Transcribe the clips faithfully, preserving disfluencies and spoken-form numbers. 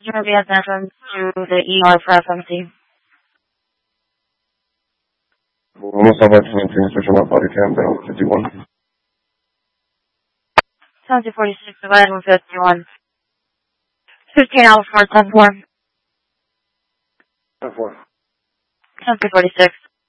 Your be attention to the E R for F M C. Almost all back to maintain switching up body cam down fifty-one. seventy forty-six divided with fifty-one. fifteen Alpha four, ten four. ten four. seventy forty-six.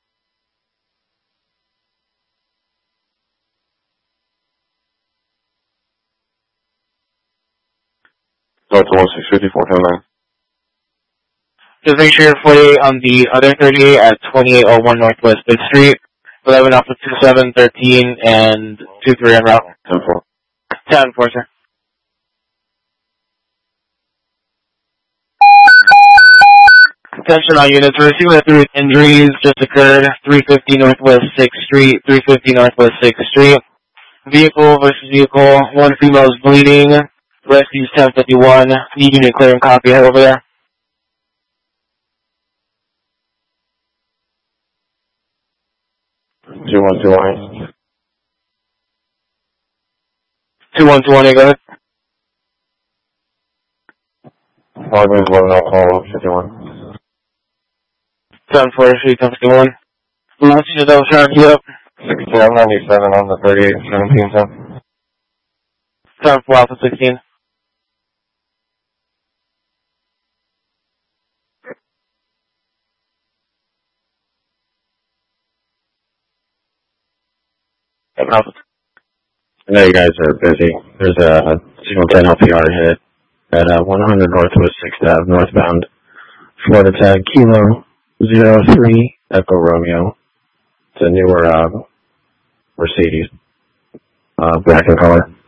Delta one six fifty-four, ten nine. Just make sure you're forty-eight on the other thirty-eight at twenty-eight oh one Northwest fifth Street, eleven off of two seven, thirteen, and two three en route. ten four. ten four, sir. Attention on units. We're receiving that three injuries just occurred. three fifty Northwest sixth Street, three fifty Northwest sixth Street. Vehicle versus vehicle. One female is bleeding. Rescues ten fifty-one. Need unit clear and copy. Head over there. two one two one. two one two one, go ahead. Five minutes, one no call, fifty-one. ten four, three fifty-one. Last unit that was trying to queue up. sixteen, I'm ninety-seven on the thirty-eight, seventeen, ten. ten four, Alpha sixteen. Alpha. I know you guys are busy. There's a signal ten L P R hit at uh, one hundred Northwest sixth Avenue, northbound, Florida tag Kilo zero three Echo Romeo. It's a newer uh, Mercedes, uh, black in color.